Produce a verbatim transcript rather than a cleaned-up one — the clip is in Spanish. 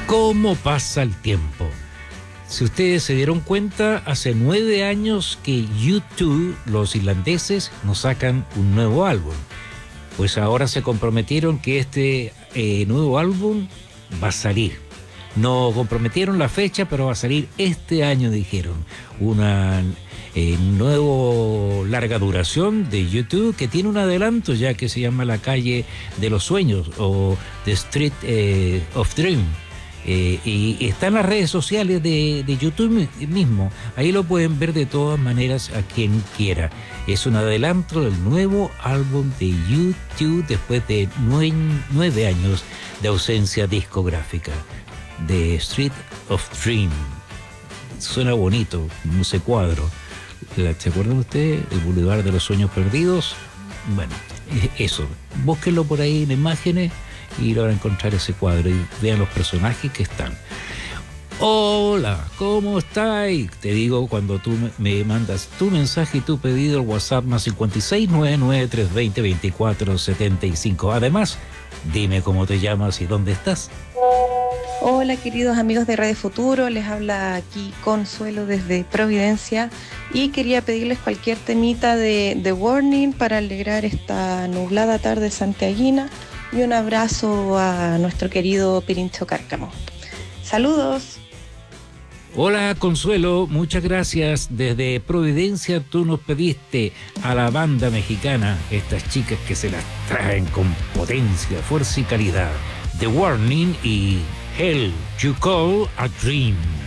¿Cómo pasa el tiempo? Si ustedes se dieron cuenta, hace nueve años que U dos, los irlandeses, nos sacan un nuevo álbum. Pues ahora se comprometieron que este eh, nuevo álbum va a salir. No comprometieron la fecha, pero va a salir este año, dijeron. Una eh, nuevo larga duración de U dos que tiene un adelanto ya que se llama La Calle de los Sueños o The Street eh, of Dream. Eh, y está en las redes sociales de, de YouTube mismo. Ahí lo pueden ver de todas maneras a quien quiera. Es un adelanto del nuevo álbum de U dos después de nueve, nueve años de ausencia discográfica. The Street of Dream. Suena bonito, ese cuadro. ¿Se acuerdan ustedes? El Boulevard de los Sueños Perdidos. Bueno, eso. Búsquenlo por ahí en imágenes y lo van a encontrar ese cuadro y vean los personajes que están. Hola, ¿cómo estáis? Te digo cuando tú me mandas tu mensaje y tu pedido al WhatsApp más cinco seis nueve nueve tres dos cero dos cuatro siete cinco. Además, dime cómo te llamas y dónde estás. Hola queridos amigos de Radio Futuro, les habla aquí Consuelo desde Providencia y quería pedirles cualquier temita de The Warning para alegrar esta nublada tarde santiaguina y un abrazo a nuestro querido Pirincho Cárcamo. ¡Saludos! Hola Consuelo, muchas gracias. Desde Providencia tú nos pediste a la banda mexicana, estas chicas que se las traen con potencia, fuerza y calidad. The Warning y Hell You Call a Dream.